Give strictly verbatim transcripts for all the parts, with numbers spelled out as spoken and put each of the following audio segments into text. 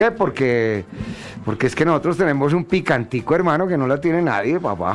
Porque, porque es que nosotros tenemos un picantico, hermano, que no la tiene nadie, papá.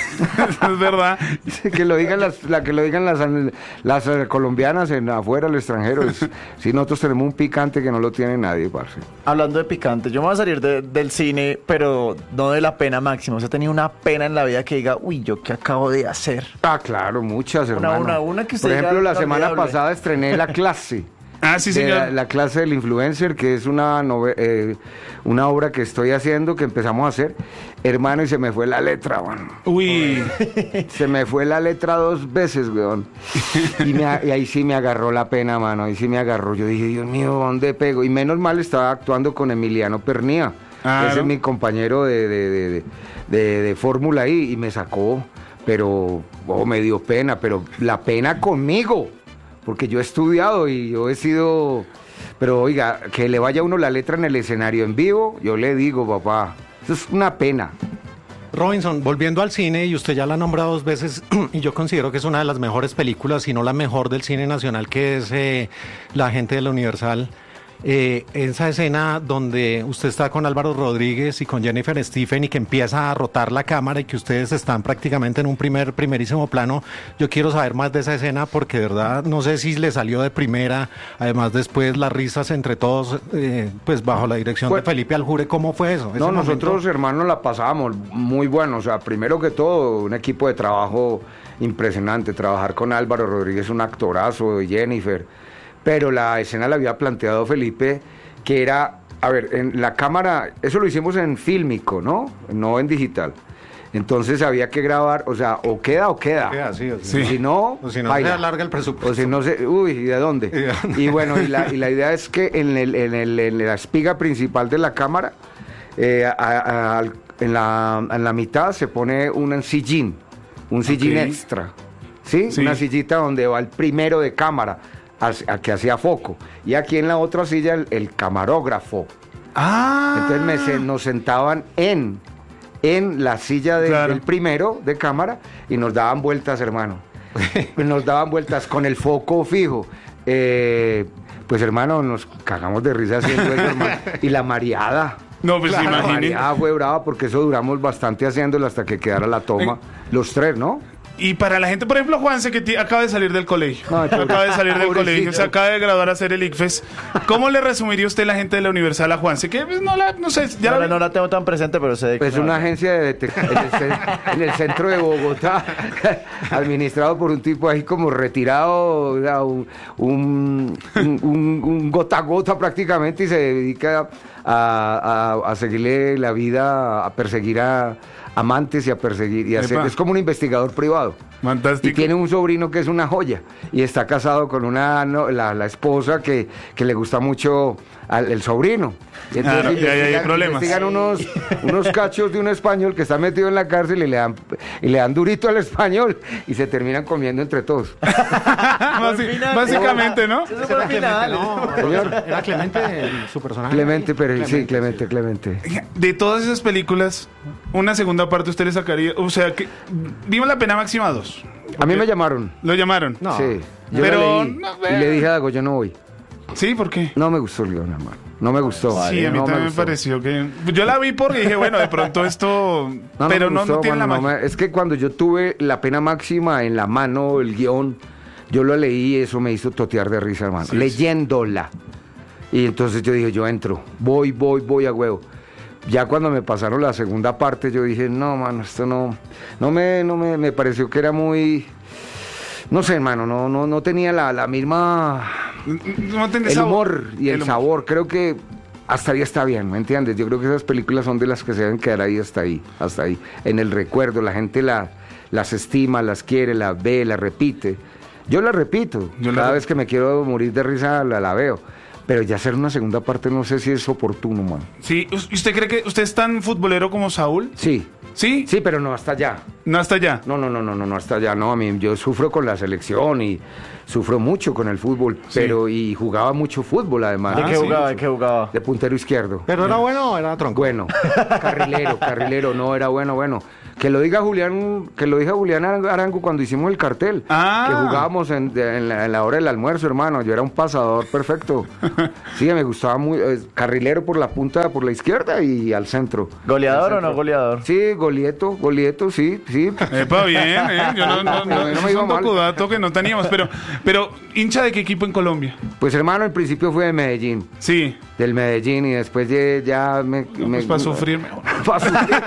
Es verdad. Que lo digan las, la que lo digan las, las eh, colombianas en afuera, el extranjero. Es, sí, nosotros tenemos un picante que no lo tiene nadie, parce. Hablando de picante, yo me voy a salir de, del cine, pero no de la pena máxima. O sea, he tenido una pena en la vida que diga, uy, ¿yo qué acabo de hacer? Ah, claro, muchas, hermano. Una, una, una que usted Por ejemplo, diga la semana inolvidable. pasada estrené La Clase. Ah, sí, de señor. La, la clase del influencer, que es una nove- eh, una obra que estoy haciendo, que empezamos a hacer, hermano, y se me fue la letra, weón. Uy. Se me fue la letra dos veces, weón. Y, me, y ahí sí me agarró la pena, mano, ahí sí me agarró. Yo dije, Dios mío, ¿dónde pego? Y menos mal estaba actuando con Emiliano Pernía, Ah, ese ¿no? es mi compañero de, de, de, de, de- de fórmula ahí, y me sacó, pero, oh, me dio pena, pero la pena conmigo. Porque yo he estudiado y yo he sido... Pero oiga, que le vaya a uno la letra en el escenario en vivo, yo le digo, papá, eso es una pena. Robinson, volviendo al cine, y usted ya la ha nombrado dos veces, y yo considero que es una de las mejores películas, si no la mejor del cine nacional, que es eh, La Agente de la Universal. Eh, esa escena donde usted está con Álvaro Rodríguez y con Jennifer Stephen y que empieza a rotar la cámara y que ustedes están prácticamente en un primer primerísimo plano, yo quiero saber más de esa escena porque de verdad no sé si le salió de primera, además después las risas entre todos, eh, pues bajo la dirección Pues, de Felipe Aljure, ¿cómo fue eso? Ese No, momento. nosotros, hermanos, la pasábamos muy bueno. O sea, primero que todo, un equipo de trabajo impresionante. Trabajar con Álvaro Rodríguez, un actorazo, de Jennifer. Pero la escena la había planteado Felipe, que era, a ver, en la cámara, eso lo hicimos en fílmico, ¿no? No en digital. Entonces había que grabar, o sea, o queda o queda. Queda, sí, o si Si no- Si no, o si no, baila. se alarga el presupuesto. O si no se, uy, ¿y de dónde? ¿Y de dónde? Y bueno, y la, y la idea es que en, el, en, el, en la espiga principal de la cámara, eh, a- a- al- en, la, en la mitad se pone un sillín, un sillín Ok. extra, ¿sí? Sí. Una sillita donde va el primero de cámara, as- a que hacía foco. Y aquí en la otra silla el, el camarógrafo. Ah. Entonces me se- nos sentaban en, en la silla de- Claro. del primero de cámara y nos daban vueltas, hermano. Nos daban vueltas con el foco fijo. Eh, pues, hermano, nos cagamos de risa haciendo eso, hermano. Y la mareada. No, pues La imaginen. mareada fue brava porque eso duramos bastante haciéndolo hasta que quedara la toma. Los tres, ¿no? Y para la gente, por ejemplo, Juanse, que ti- acaba de salir del colegio. Ay, pobre- acaba de salir del pobrecito. colegio, se acaba de graduar a hacer el ICFES. ¿Cómo le resumiría usted la gente de la Universal a Juanse? Que pues, no la, no sé, ya No, la la- no la tengo tan presente, pero sé de qué Pues me una habla. agencia de detec- en, el cen- en el centro de Bogotá, administrado por un tipo ahí como retirado, o sea, un, un, un- un- un gota a gota prácticamente, y se dedica a, a- a seguirle la vida, a perseguir a amantes y a perseguir, y a hacer- Epa. es como un investigador privado. Fantástico. Y tiene un sobrino que es una joya. Y está casado con una no, la, la esposa que, que le gusta mucho al el sobrino. Y Claro, y ahí hay investigan- problemas. investigan unos, unos cachos de un español que está metido en la cárcel y le dan, y le dan durito al español y se terminan comiendo entre todos. Basi- básicamente, ¿no? Eso Ese fue era el Clemente, final. no, Señor. era Clemente el- su personaje. Clemente, pero sí, Clemente, Clemente. De todas esas películas, una segunda parte usted le sacaría, o sea, que dimos la pena máxima a dos. A mí me llamaron. Lo llamaron. No. Sí. Yo Pero, la leí no, y le dije a Dago, yo no voy. ¿Sí? ¿Por qué? No me gustó el guión, hermano. No me gustó. Sí, a mí No también me gustó. pareció que... Yo la vi porque dije, bueno, de pronto esto... No, pero me no, gustó, no tiene la cuando no magia. me- Es que cuando yo tuve la pena máxima en la mano, el guión, yo lo leí y eso me hizo totear de risa, hermano. Sí, leyéndola. Y entonces yo dije, yo entro. Voy, voy, voy a huevo. Ya cuando me pasaron la segunda parte, yo dije, no, mano, esto no... No me, no me, me pareció que era muy... No sé, hermano, no, no, no tenía la, la misma... No tiene El sabor. humor y el, humor. sabor, creo que hasta ahí está bien, ¿me entiendes? Yo creo que esas películas son de las que se deben quedar ahí hasta ahí, hasta ahí. En el recuerdo, la gente la, las estima, las quiere, las ve, las repite. Yo las repito, Yo cada la- vez que me quiero morir de risa la, la veo. Pero ya hacer una segunda parte no sé si es oportuno, man. Sí, ¿y ¿usted cree que usted es tan futbolero como Saúl? Sí, ¿Sí? sí, pero no hasta allá. No hasta allá. No, no, no, no, no, no hasta allá, no, a mí yo sufro con la selección y Sufro mucho con el fútbol, Sí. pero y jugaba mucho fútbol además. ¿De Ah, qué sí, jugaba? ¿De mucho. qué jugaba? De puntero izquierdo. ¿Pero era bueno o era tronco? Bueno, carrilero, carrilero, no era bueno, bueno. Que lo diga Julián, que lo diga Julián Arango cuando hicimos el cartel. Ah. Que jugábamos en, de- en la, en la hora del almuerzo, hermano. Yo era un pasador perfecto. Sí, me gustaba muy. eh, carrilero por la punta, por la izquierda y al centro. ¿Goleador Al o no centro. goleador? Sí, Golieto, Golieto, sí, sí. Epa, bien, ¿eh? Yo no, no, no, No me eso es iba un mal. docudato que no teníamos, pero, pero, ¿hincha de qué equipo en Colombia? Pues hermano, al principio fue de Medellín. Sí. Del Medellín y después ya, ya me. No, me pues para sufrir mejor. Para sufrir.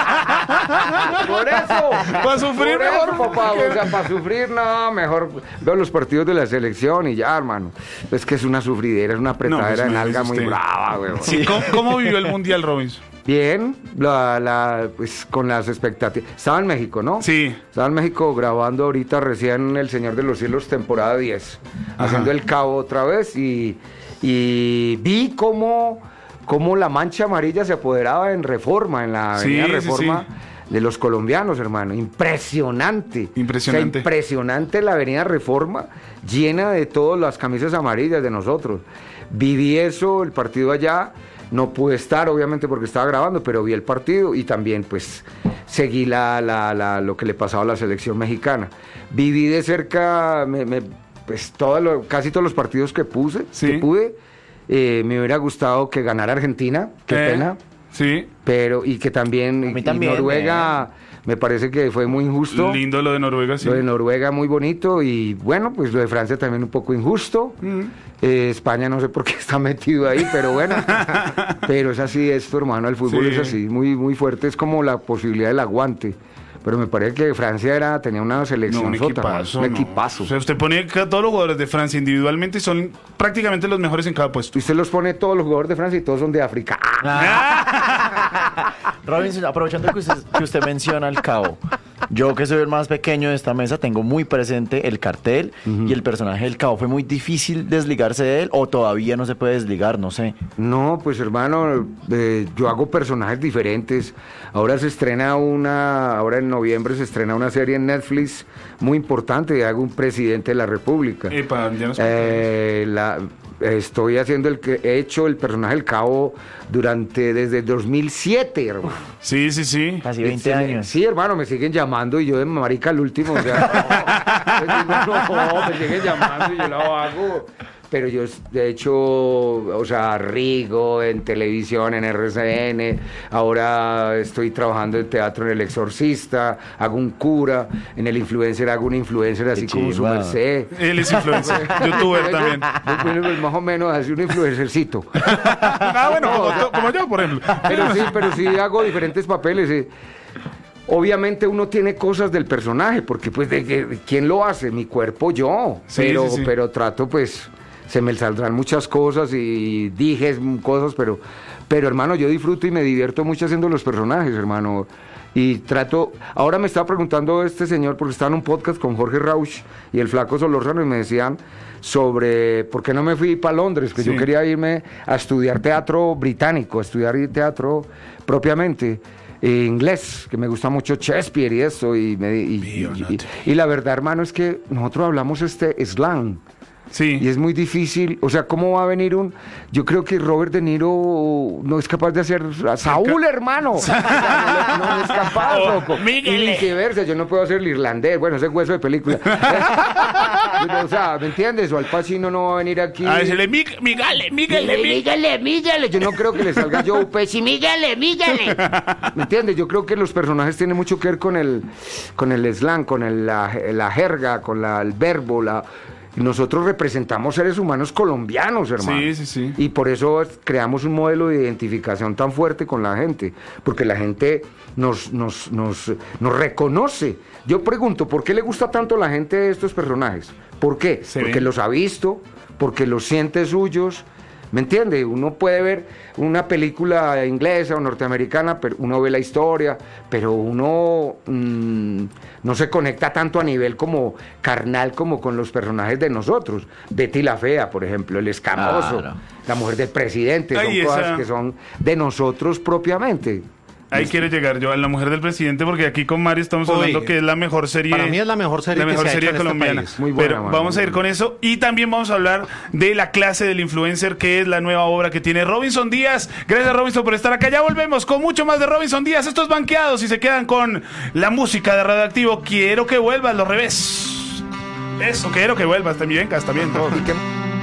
Por eso. Pa' sufrir Por mejor, eso, papá. porque- O sea, para sufrir, no, mejor veo los partidos de la selección y ya, hermano. Es que es una sufridera, es una apretadera pues, de me nalga dice muy usted. brava, güey. Sí, ¿Cómo, cómo vivió el Mundial, Robinson? Bien, la, la, pues con las expectativas. Estaba en México, ¿no? Sí. Estaba en México grabando ahorita recién El Señor de los Cielos, temporada diez. Ajá. Haciendo el cabo otra vez y, y vi cómo, cómo la mancha amarilla se apoderaba en Reforma, en la Sí, avenida sí, Reforma. sí. De los colombianos, hermano. Impresionante. Impresionante. O sea, impresionante la avenida Reforma, llena de todas las camisas amarillas de nosotros. Viví eso, el partido allá. No pude estar, obviamente, porque estaba grabando, pero vi el partido y también, pues, seguí la, la, la- lo que le pasaba a la selección mexicana. Viví de cerca, me- me- pues, todo lo- casi todos los partidos que puse, Sí. que pude. Eh, me hubiera gustado que ganara Argentina, qué Eh, pena. Sí. Pero, y que también, A mí y también, Noruega, me parece que fue muy injusto. Lindo lo de Noruega, sí. Lo de Noruega muy bonito y bueno, pues lo de Francia también un poco injusto. Mm. Eh, España no sé por qué está metido ahí, pero bueno. Pero es así esto, hermano, el fútbol Sí. es así, muy, muy fuerte, es como la posibilidad del aguante. Pero me parece que Francia era, tenía una No, selección un sota, hermano, equipazo. un no. equipazo. O sea, usted pone que todos los jugadores de Francia individualmente y son prácticamente los mejores en cada puesto. Usted los pone todos los jugadores de Francia y todos son de África. Robinson, aprovechando que usted, que usted menciona el cabo, yo que soy el más pequeño de esta mesa, tengo muy presente el cartel y el personaje del cabo. ¿Fue muy difícil desligarse de él o todavía no se puede desligar? No sé. No, pues hermano, eh, yo hago personajes diferentes. Ahora se estrena una, ahora en noviembre se estrena una serie en Netflix muy importante. Hago un presidente de la República. Epa, ya nos Eh, la, estoy haciendo el que he hecho el personaje del cabo durante desde dos mil siete, hermano. Sí, sí, sí. Casi veinte Sí, años. Sí, hermano, me siguen llamando y yo de marica el último. O sea, no, no, me siguen llamando y yo lo hago. Pero yo, de hecho, o sea, Rigo en televisión, en R C N, ahora estoy trabajando en teatro en El Exorcista, hago un cura, en El Influencer hago un influencer así Qué como su chimba. merced. Él es influencer, youtuber también. Yo, pues, más o menos así un influencercito. Ah, bueno, como, como yo, por ejemplo. Pero sí, pero sí hago diferentes papeles. eh. Obviamente uno tiene cosas del personaje, porque pues de, que- ¿quién lo hace? Mi cuerpo yo. Sí, pero, sí, sí. pero trato pues, se me saldrán muchas cosas y dijes cosas, pero, pero hermano, yo disfruto y me divierto mucho haciendo los personajes, hermano. Y trato, ahora me estaba preguntando este señor, porque estaba en un podcast con Jorge Rauch y el Flaco Solórzano y me decían sobre por qué no me fui para Londres, que Sí. yo quería irme a estudiar teatro británico, a estudiar teatro propiamente eh, inglés, que me gusta mucho Shakespeare y eso, y, me- y- Be or y- not. y- y la verdad, hermano, es que nosotros hablamos este slang. Y Sí. es muy difícil, o sea, ¿cómo va a venir un...? Yo creo que Robert De Niro no es capaz de hacer... a Saúl, hermano. O sea, no, no es capaz, Oh, loco. Y Miguel. viceversa, yo no puedo hacer el irlandés, bueno, ese es hueso de película. O sea, ¿me entiendes? O Al Pacino no va a venir aquí... A decirle, Mig- Migale, Migale, Migale. Mígale, mígale. Yo no creo que le salga Joe Pesci. Mígale, mígale. ¿Me entiendes? Yo creo que los personajes tienen mucho que ver con el, con el slang, con el- la, la jerga, con la- el verbo, la... Nosotros representamos seres humanos colombianos, hermano. Sí, sí, sí. Y por eso creamos un modelo de identificación tan fuerte con la gente, porque la gente nos, nos, nos, nos reconoce. Yo pregunto, ¿por qué le gusta tanto a la gente estos personajes? ¿Por qué? Se Porque ven. los ha visto, porque los siente suyos. ¿Me entiende? Uno puede ver una película inglesa o norteamericana, pero uno ve la historia, pero uno mm, no se conecta tanto a nivel como carnal como con los personajes de nosotros. Betty la Fea, por ejemplo, el escamoso, Claro. la mujer del presidente, son Ay, cosas esa- que son de nosotros propiamente. Ahí quiero llegar yo, a La Mujer del Presidente, porque aquí con Mario estamos Uy, hablando que es la mejor serie. Para mí es la mejor serie la que mejor se ha serie hecho en este colombiana. país. Muy buena, Pero man, vamos muy a ir buena. con eso. Y también vamos a hablar de La Clase del Influencer, que es la nueva obra que tiene Robinson Díaz. Gracias, Robinson, por estar acá. Ya volvemos con mucho más de Robinson Díaz. Estos banqueados y se quedan con la música de Radioactivo. Quiero que vuelvas, los revés. Eso, quiero que vuelvas. También, vengas, también. Todo. Y que-